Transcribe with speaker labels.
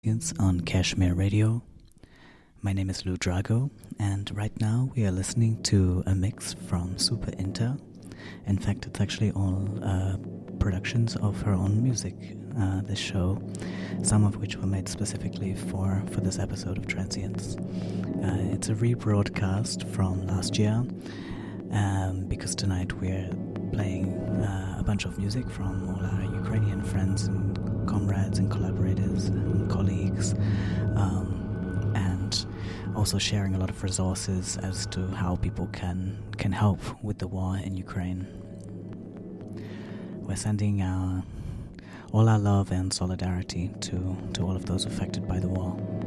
Speaker 1: It's on Kashmir Radio. My name is Lou Drago, and right now we are listening to a mix from Super Inter. In fact, it's actually all productions of her own music, this show, some of which were made specifically for this episode of Transients. It's a rebroadcast from last year, because tonight we're playing a bunch of music from all our Ukrainian friends and comrades and collaborators and colleagues, and also sharing a lot of resources as to how people can help with the war in Ukraine. We're sending all our love and solidarity to all of those affected by the war.